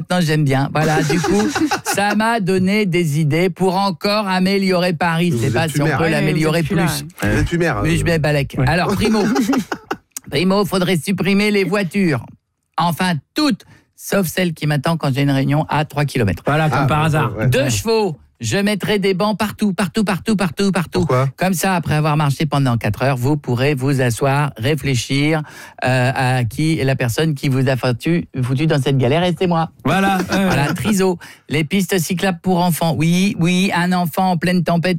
maintenant j'aime bien. Voilà, du coup, ça m'a donné des idées pour encore améliorer Paris. Je sais pas si on peut l'améliorer plus. Vous êtes maire. Mais je mets Balek. Ouais. Alors, Primo, faudrait supprimer les voitures. Enfin, toutes, sauf celles qui m'attendent quand j'ai une réunion à 3 km. Voilà, comme par hasard. 2 chevaux. Je mettrai des bancs partout. Pourquoi ? Comme ça, après avoir marché pendant 4 heures, vous pourrez vous asseoir, réfléchir à qui est la personne qui vous a foutu dans cette galère, et c'est moi. Voilà. Voilà, Triso. Les pistes cyclables pour enfants. Oui, un enfant en pleine tempête